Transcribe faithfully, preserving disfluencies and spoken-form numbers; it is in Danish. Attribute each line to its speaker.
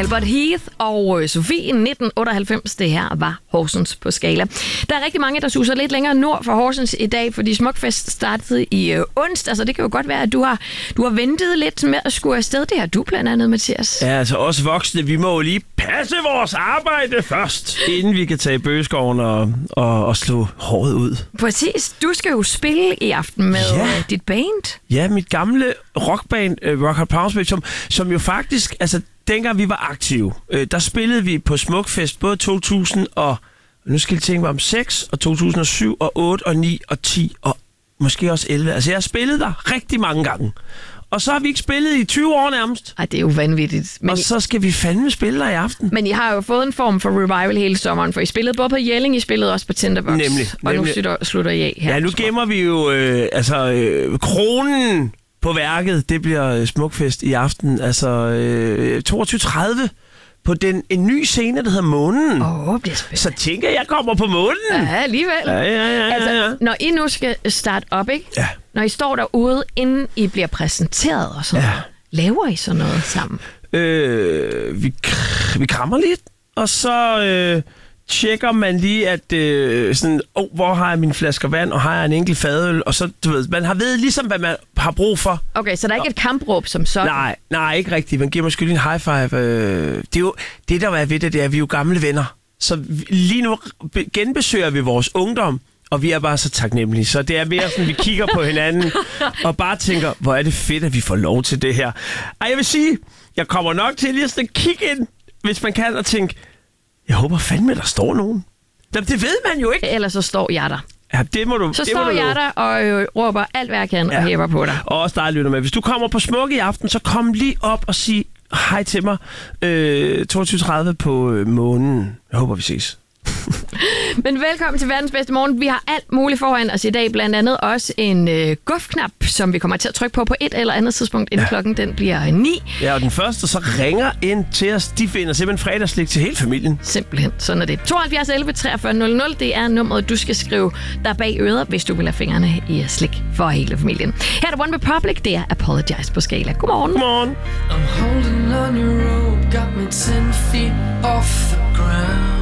Speaker 1: Albert Heath og Sofie nitten otteoghalvfems. Det her var Horsens på Skala. Der er rigtig mange, der suser lidt længere nord for Horsens i dag, fordi Smukfest startede i øh, onsdag, så det kan jo godt være, at du har, du har ventet lidt med at skulle afsted. Det har du blandt andet, Mathias.
Speaker 2: Ja, altså os voksne, vi må jo lige passe vores arbejde først, inden vi kan tage i bøgeskoven og, og, og slå håret ud.
Speaker 1: Præcis. Du skal jo spille i aften med ja. øh, dit band.
Speaker 2: Ja, mit gamle rockband, uh, Rock Hard Pounds, som, som jo faktisk, altså dengang vi var aktive, øh, der spillede vi på Smukfest både to tusind og, nu skal jeg tænke mig om seks, og to tusind og syv, og otte, og ni, og ti, og måske også elleve. Altså jeg har spillet der rigtig mange gange. Og så har vi ikke spillet i tyve år nærmest.
Speaker 1: Ej, det er jo vanvittigt. Men
Speaker 2: og I... så skal vi fandme spille der i aften.
Speaker 1: Men I har jo fået en form for revival hele sommeren, for I spillede både på Jelling, I spillede også på Tinderbox.
Speaker 2: Nemlig.
Speaker 1: Og
Speaker 2: nemlig.
Speaker 1: nu slutter, slutter I af her.
Speaker 2: Ja, nu gemmer vi jo øh, altså øh, kronen på værket. Det bliver Smukfest i aften, altså øh, toogtyve tredive på den, en ny scene, der hedder Månen.
Speaker 1: Åh, oh, det er spændende.
Speaker 2: Så tænker jeg, jeg kommer på månen.
Speaker 1: Ja, alligevel.
Speaker 2: Ja, ja, ja, ja, ja.
Speaker 1: Altså, når I nu skal starte op, ikke?
Speaker 2: Ja.
Speaker 1: Når I står derude, inden I bliver præsenteret og sådan
Speaker 2: ja.
Speaker 1: noget, laver I sådan noget sammen?
Speaker 2: Øh, vi, kr- vi krammer lidt, og så øh, tjekker man lige, at øh, sådan, oh, hvor har jeg mine flasker vand, og har jeg en enkelt fadøl, og så, du ved, man har ved ligesom, hvad man har brug for.
Speaker 1: Okay, så der er ikke et kampråb som sådan?
Speaker 2: Nej, nej, ikke rigtigt. Man giver måske lige en high five. Øh, det er jo, det der er ved det, det er, at vi er jo gamle venner. Så lige nu genbesøger vi vores ungdom, og vi er bare så taknemmelige. Så det er mere sådan, vi kigger på hinanden, og bare tænker, hvor er det fedt, at vi får lov til det her. Og jeg vil sige, jeg kommer nok til lige at kigge ind, hvis man kan, og tænke, jeg håber fandme, der står nogen. Det ved man jo ikke.
Speaker 1: Ellers så står jeg der.
Speaker 2: Ja, det må du.
Speaker 1: Så
Speaker 2: det
Speaker 1: står
Speaker 2: må du
Speaker 1: jeg der og øh, råber alt, hvad jeg kan, ja. Og hæver på dig.
Speaker 2: Og også dig, lytter med. Hvis du kommer på Smukke i aften, så kom lige op og sig hej til mig. Øh, toogtyve tredive på øh, Månen. Jeg håber, vi ses.
Speaker 1: Men velkommen til verdens bedste morgen. Vi har alt muligt foran os i dag, blandt andet også en øh, gufknap, som vi kommer til at trykke på på et eller andet tidspunkt, inden ja. klokken den bliver ni.
Speaker 2: Ja, og den første så ringer ind til os. De finder simpelthen fredagslik til hele familien.
Speaker 1: Simpelthen, sådan er det. tooghalvfjerds elleve treogfyrre nul nul, det er nummeret, du skal skrive der bag øret, hvis du vil have fingrene i slik for hele familien. Her er der One Republic, det er Apologize på Skala. Godmorgen.
Speaker 2: Godmorgen.
Speaker 3: I'm holding on your rope, got me ten feet off the ground.